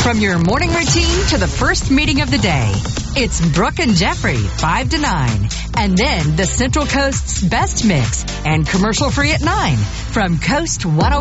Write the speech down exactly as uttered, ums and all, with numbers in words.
From your morning routine to the first meeting of the day, it's Brooke and Jeffrey, five to nine. And then the Central Coast's best mix and commercial free at nine from Coast one oh